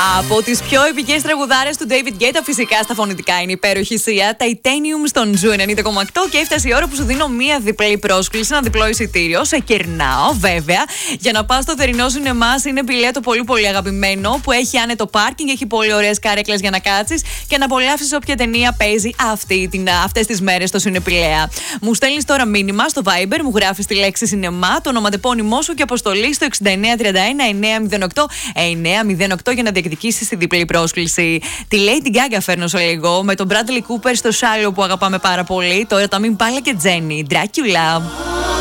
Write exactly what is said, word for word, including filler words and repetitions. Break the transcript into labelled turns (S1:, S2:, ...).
S1: Από τις πιο επικές τραγουδάρες του David Guetta, φυσικά στα φωνητικά είναι η υπέροχη Sia, Titanium στον Ζου ενενήντα κόμμα οκτώ. Και έφτασε η ώρα που σου δίνω μία διπλή πρόσκληση, ένα διπλό εισιτήριο. Σε κερνάω, βέβαια, για να πας στο θερινό σινεμά. Είναι μπιλέτο πολύ πολύ αγαπημένο που έχει άνετο πάρκινγκ, έχει πολύ ωραίες καρέκλες για να κάτσεις και να απολαύσεις όποια ταινία παίζει αυτή, την, αυτές τις μέρες στο Σινεπιλέα. Μου στέλνεις τώρα μήνυμα στο Viber, μου γράφεις τη λέξη σινεμά, το ονοματεπώνυμό σου και αποστολή στο εξήντα εννέα τριάντα ένα εννιακόσια οκτώ εννιακόσια οκτώ για να διεκδικήσεις τη διπλή πρόσκληση. Τη Lady Gaga φέρνω σε λίγο με τον Bradley Cooper στο Shallow που αγαπάμε πάρα πολύ. Τώρα τα μην πάλα και Τζένι. Dracula.